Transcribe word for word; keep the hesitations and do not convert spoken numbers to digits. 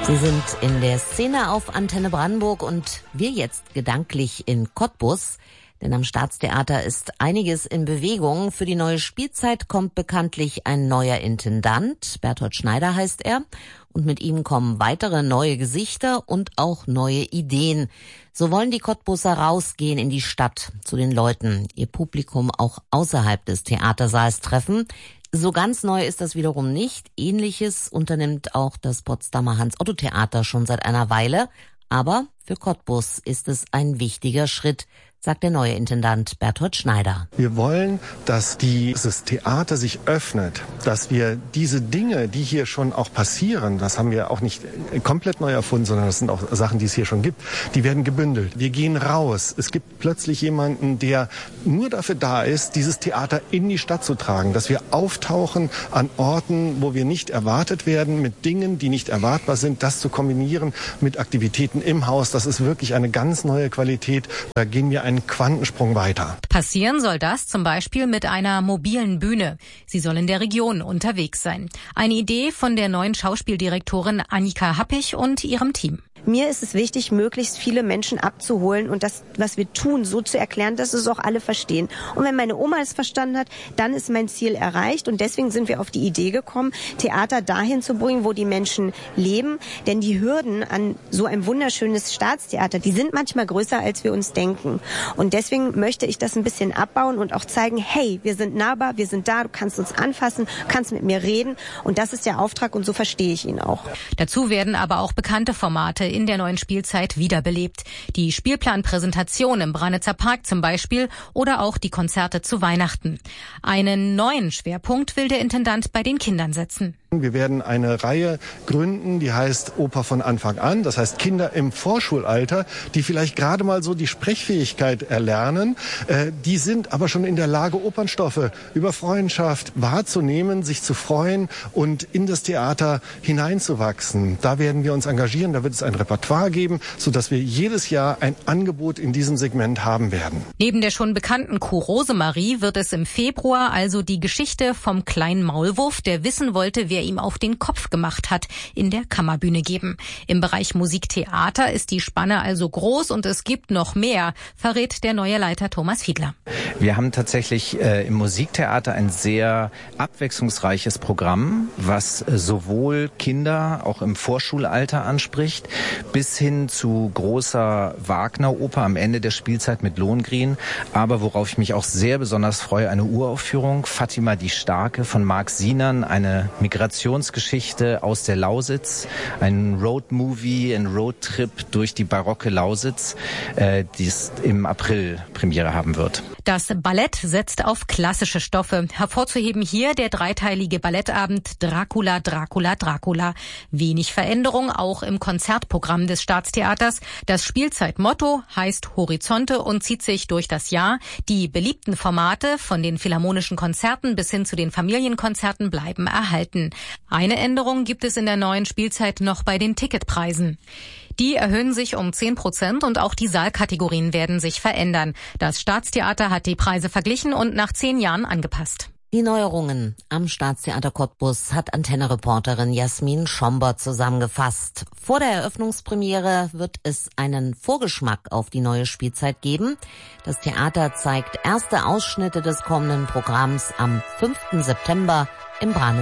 Sie sind in der Szene auf Antenne Brandenburg und wir jetzt gedanklich in Cottbus. Denn am Staatstheater ist einiges in Bewegung. Für die neue Spielzeit kommt bekanntlich ein neuer Intendant. Berthold Schneider heißt er. Und mit ihm kommen weitere neue Gesichter und auch neue Ideen. So wollen die Cottbuser rausgehen in die Stadt zu den Leuten, ihr Publikum auch außerhalb des Theatersaals treffen. So ganz neu ist das wiederum nicht. Ähnliches unternimmt auch das Potsdamer Hans-Otto-Theater schon seit einer Weile. Aber für Cottbus ist es ein wichtiger Schritt, sagt der neue Intendant Berthold Schneider. Wir wollen, dass dieses Theater sich öffnet, dass wir diese Dinge, die hier schon auch passieren, das haben wir auch nicht komplett neu erfunden, sondern das sind auch Sachen, die es hier schon gibt, die werden gebündelt. Wir gehen raus. Es gibt plötzlich jemanden, der nur dafür da ist, dieses Theater in die Stadt zu tragen, dass wir auftauchen an Orten, wo wir nicht erwartet werden, mit Dingen, die nicht erwartbar sind, das zu kombinieren mit Aktivitäten im Haus. Das ist wirklich eine ganz neue Qualität. Da gehen wir einen Quantensprung weiter. Passieren soll das zum Beispiel mit einer mobilen Bühne. Sie soll in der Region unterwegs sein. Eine Idee von der neuen Schauspieldirektorin Annika Happig und ihrem Team. Mir ist es wichtig, möglichst viele Menschen abzuholen und das, was wir tun, so zu erklären, dass es auch alle verstehen. Und wenn meine Oma es verstanden hat, dann ist mein Ziel erreicht. Und deswegen sind wir auf die Idee gekommen, Theater dahin zu bringen, wo die Menschen leben. Denn die Hürden an so ein wunderschönes Staatstheater, die sind manchmal größer, als wir uns denken. Und deswegen möchte ich das ein bisschen abbauen und auch zeigen, hey, wir sind nahbar, wir sind da, du kannst uns anfassen, kannst mit mir reden. Und das ist der Auftrag und so verstehe ich ihn auch. Dazu werden aber auch bekannte Formate in der neuen Spielzeit wiederbelebt. Die Spielplanpräsentation im Branitzer Park zum Beispiel oder auch die Konzerte zu Weihnachten. Einen neuen Schwerpunkt will der Intendant bei den Kindern setzen. Wir werden eine Reihe gründen, die heißt Oper von Anfang an. Das heißt Kinder im Vorschulalter, die vielleicht gerade mal so die Sprechfähigkeit erlernen. Äh, die sind aber schon in der Lage, Opernstoffe über Freundschaft wahrzunehmen, sich zu freuen und in das Theater hineinzuwachsen. Da werden wir uns engagieren, da wird es ein Repertoire geben, sodass wir jedes Jahr ein Angebot in diesem Segment haben werden. Neben der schon bekannten Kuh Rosemarie wird es im Februar also die Geschichte vom kleinen Maulwurf, der wissen wollte, wer ihm auf den Kopf gemacht hat, in der Kammerbühne geben. Im Bereich Musiktheater ist die Spanne also groß und es gibt noch mehr, verrät der neue Leiter Thomas Fiedler. Wir haben tatsächlich äh, im Musiktheater ein sehr abwechslungsreiches Programm, was äh, sowohl Kinder auch im Vorschulalter anspricht, bis hin zu großer Wagner-Oper am Ende der Spielzeit mit Lohengrin. Aber worauf ich mich auch sehr besonders freue, eine Uraufführung, Fatima die Starke von Marc Sinan, eine Migrationsgeschichte aus der Lausitz, ein Roadmovie, ein Roadtrip durch die barocke Lausitz, äh, die es im April Premiere haben wird. Das Ballett setzt auf klassische Stoffe. Hervorzuheben hier der dreiteilige Ballettabend Dracula, Dracula, Dracula. Wenig Veränderung auch im Konzertprogramm des Staatstheaters. Das Spielzeitmotto heißt Horizonte und zieht sich durch das Jahr. Die beliebten Formate von den philharmonischen Konzerten bis hin zu den Familienkonzerten bleiben erhalten. Eine Änderung gibt es in der neuen Spielzeit noch bei den Ticketpreisen. Die erhöhen sich um zehn Prozent und auch die Saalkategorien werden sich verändern. Das Staatstheater hat die Preise verglichen und nach zehn Jahren angepasst. Die Neuerungen am Staatstheater Cottbus hat Antenne-Reporterin Jasmin Schomber zusammengefasst. Vor der Eröffnungspremiere wird es einen Vorgeschmack auf die neue Spielzeit geben. Das Theater zeigt erste Ausschnitte des kommenden Programms am fünften September im Branitzer